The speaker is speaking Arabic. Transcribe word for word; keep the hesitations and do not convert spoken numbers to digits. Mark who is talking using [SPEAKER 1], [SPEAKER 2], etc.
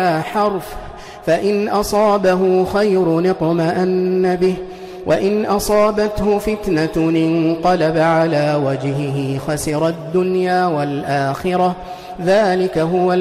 [SPEAKER 1] على حرف، فإن أصابه خير اطمأن به، وإن أصابته فتنة انقلب على وجهه خسر الدنيا والآخرة، ذلك هو